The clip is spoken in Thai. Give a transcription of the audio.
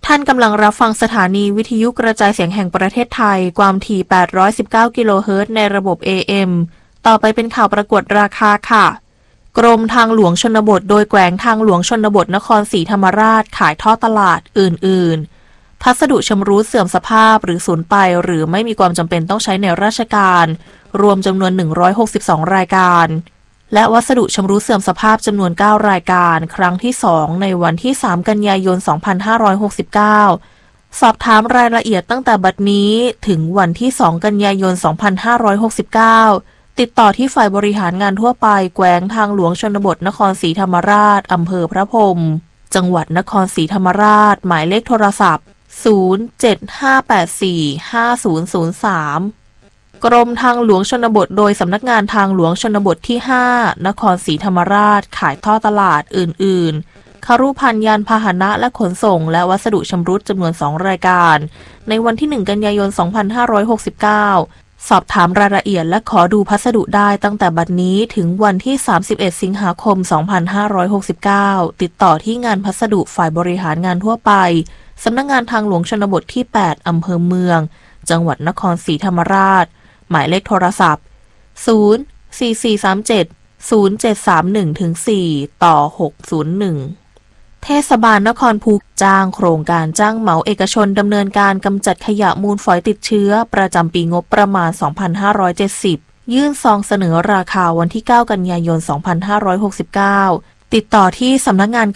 ท่านกำลังรับฟังสถานีวิทยุกระจายเสียงแห่งประเทศไทยความถี่819กิโลเฮิรตซ์ในระบบ AM ต่อไปเป็นข่าวประกวดราคาค่ะกรมทางหลวงชนบทโดยแขวงทางหลวงชนบทนครศรีธรรมราชขายท่อตลาดอื่นๆพัสดุชำรุดเสื่อมสภาพหรือสูญไปหรือไม่มีความจำเป็นต้องใช้ในราชการรวมจำนวน162รายการและวัสดุชำรุดเสื่อมสภาพจำนวน9รายการครั้งที่2ในวันที่3กันยายน2569สอบถามรายละเอียดตั้งแต่บัดนี้ถึงวันที่2กันยายน2569ติดต่อที่ฝ่ายบริหารงานทั่วไปแขวงทางหลวงชนบทนครศรีธรรมราชอำเภอพระพรหมจังหวัดนครศรีธรรมราชหมายเลขโทรศัพท์075845003กรมทางหลวงชนบทโดยสำนักงานทางหลวงชนบทที่5นครศรีธรรมราชขายท่อตลาดอื่นๆครุภัณฑ์ยานพาหนะและขนส่งและวัสดุชำรุดจำนวน2รายการในวันที่1กันยายน2569สอบถามรายละเอียดและขอดูพัสดุได้ตั้งแต่บัดนี้ถึงวันที่31สิงหาคม2569ติดต่อที่งานพัสดุฝ่ายบริหารงานทั่วไปสำนักงานทางหลวงชนบทที่8อำเภอเมืองจังหวัดนครศรีธรรมราชหมายเลขโทรศัพท์044370731-4ต่อ601เทศบาลนครภูเก็ตจ้างโครงการจ้างเหมาเอกชนดำเนินการกำจัดขยะมูลฝอยติดเชื้อประจำปีงบประมาณ2570ยื่นซองเสนอราคาวันที่9กันยายน2569ติดต่อที่สำนักงาน